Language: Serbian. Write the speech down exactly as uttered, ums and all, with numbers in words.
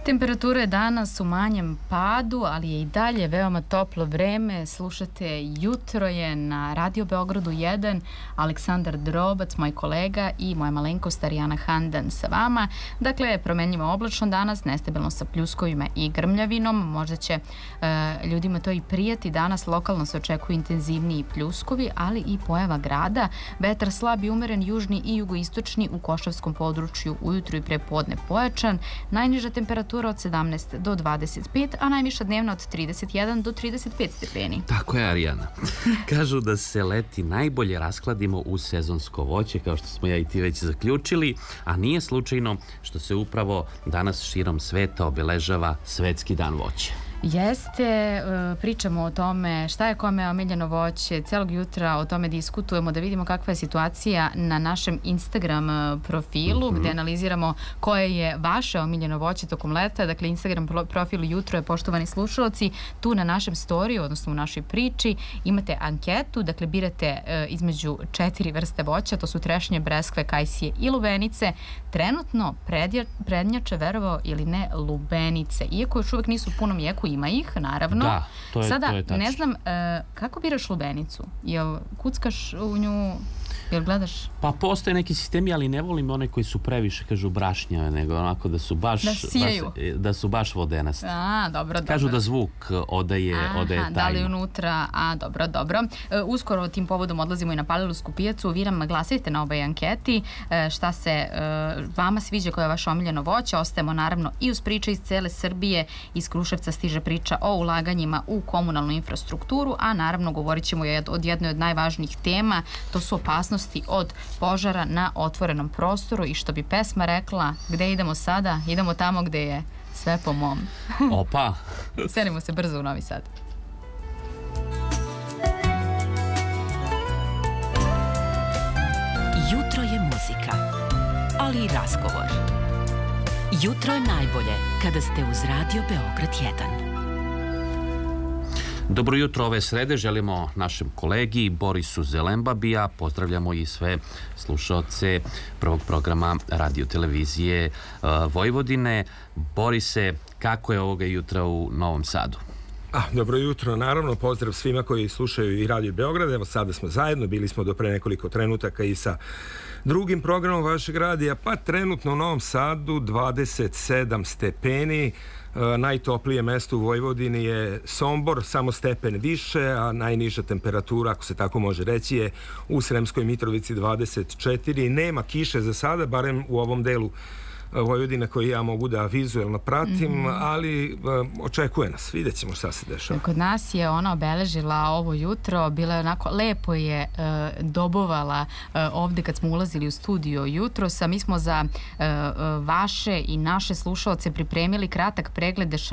Temperatura je danas u manjem padu, ali je i dalje veoma toplo vreme. Slušate Jutro je na Radio Beogradu jedan, Aleksandar Drobac, moj kolega, i moja malenkost Arijana Handan sa vama. Dakle, promenljivo oblačno danas, nestabilno sa pljuskovima i grmljavinom. Možda će e, ljudima to i prijati. Danas lokalno se očekuju intenzivniji pljuskovi, ali i pojava grada. Vetar slab i umeren, južni i jugoistočni, u Košavskom području ujutru i prepodne pojačan. Najniža temperatura od sedamnaest do dvadeset pet, a najviša dnevna od trideset jedan do trideset pet stepeni. Tako je, Arijana. Kažu da se leti najbolje raskladimo u sezonsko voće, kao što smo ja i ti već zaključili, a nije slučajno što se upravo danas širom sveta obeležava Svetski dan voća. Jeste, pričamo o tome šta je kome omiljeno voće, celog jutra o tome diskutujemo, da vidimo kakva je situacija na našem Instagram profilu, mm-hmm. gde analiziramo koje je vaše omiljeno voće tokom leta. Dakle, Instagram profil Jutro je, poštovani slušalci, tu na našem storiju, odnosno u našoj priči, imate anketu, dakle, birate između četiri vrste voća, to su trešnje, breskve, kajsije i lubenice. Trenutno predja, prednjače, verovao ili ne, lubenice, iako još uvek nisu u punom jeku, ima ih, naravno. Da, to je, Sada, to je tačno. ne znam, e, kako biraš lubenicu? Jel kuckaš u nju, jel gledaš? Pa postoje neki sistemi, ali ne volim one koji su previše, kažu, brašnjave, nego onako da su baš, da sijaju. baš, da su baš vodenasti. A, dobro, dobro. Kažu da zvuk odaje, Aha, odaje tajnu. da li unutra, a, dobro, dobro. E, uskoro tim povodom odlazimo i na Palilulsku pijacu. Vi nam glasite na ovoj anketi e, šta se e, vama sviđa, koje je vaše omiljeno voće. Ostajemo naravno i uz priče iz cele Srbije. Iz Kruševca stiže priča o ulaganjima u komunalnu infrastrukturu, a naravno govorit ćemo od jednoj od najvažnijih tema, to su opasnosti od požara na otvorenom prostoru i što bi pesma rekla, gde idemo sada? Idemo tamo gde je sve po mom. Opa! Selimo se brzo u Novi Sad. Jutro je muzika, ali i razgovor. Jutro je najbolje kada ste uz Radio Beograd jedan. Dobro jutro ove srede želimo našem kolegi Borisu Zelembabija, pozdravljamo i sve slušaoce prvog programa radio televizije uh, Vojvodine. Borise, kako je ovoga jutra u Novom Sadu? Ah, dobro jutro, naravno, pozdrav svima koji slušaju i Radio Beograd. Evo, sada smo zajedno, bili smo do pre nekoliko trenutaka i sa drugim programom vašeg radija, pa trenutno u Novom Sadu dvadeset sedam stepeni. E, najtoplije mesto u Vojvodini je Sombor, samo stepen više, a najniža temperatura, ako se tako može reći, je u Sremskoj Mitrovici dvadeset četiri. Nema kiše za sada, barem u ovom delu Vojvodine koji ja mogu da vizuelno pratim, mm-hmm. ali um, očekuje nas, vidjet ćemo šta se dešava. Kod nas je ona obeležila ovo jutro, bila je onako, lepo je uh, dobovala uh, ovde kad smo ulazili u studio jutros, a mi smo za uh, vaše i naše slušaoce pripremili kratak pregled dešavanja